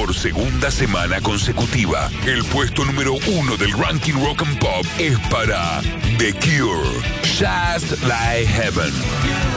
Por segunda semana consecutiva, el puesto número 1 del ranking Rock and Pop es para The Cure, Just Like Heaven.